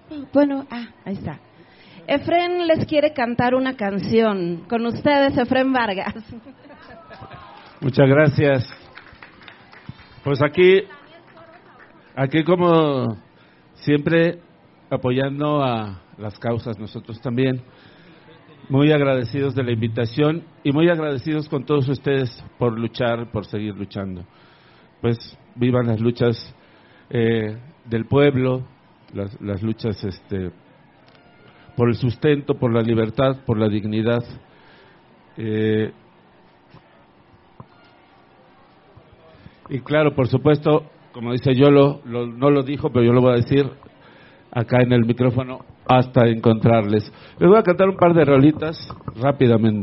Bueno, ahí está. Efrén les quiere cantar una canción. Con ustedes, Efrén Vargas. Muchas gracias. Pues aquí como siempre, apoyando a las causas, nosotros también. Muy agradecidos de la invitación y muy agradecidos con todos ustedes por luchar, por seguir luchando. Pues vivan las luchas del pueblo, las luchas por el sustento, por la libertad, por la dignidad. Y claro, por supuesto, como dice Yolo, no lo dijo, pero yo lo voy a decir acá en el micrófono hasta encontrarles. Les voy a cantar un par de rolitas rápidamente.